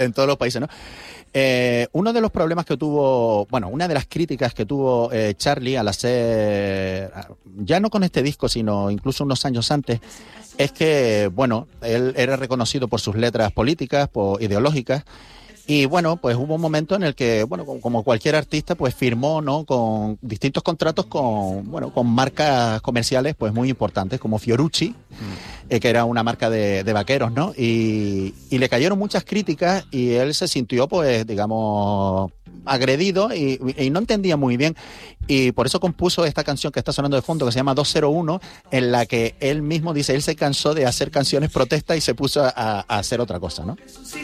en todos los países, ¿no? Uno de los problemas que tuvo, bueno, una de las críticas que tuvo Charlie al hacer, ya no con este disco, sino incluso unos años antes, es que, bueno, él era reconocido por sus letras políticas, ideológicas, y bueno, pues hubo un momento en el que, bueno, como cualquier artista, pues firmó, ¿no?, con distintos contratos con marcas comerciales pues muy importantes, como Fiorucci, que era una marca de vaqueros, ¿no? Y le cayeron muchas críticas y él se sintió, pues, digamos, agredido y no entendía muy bien. Y por eso compuso esta canción que está sonando de fondo, que se llama 201, en la que él mismo dice, él se cansó de hacer canciones protesta y se puso a hacer otra cosa, ¿no?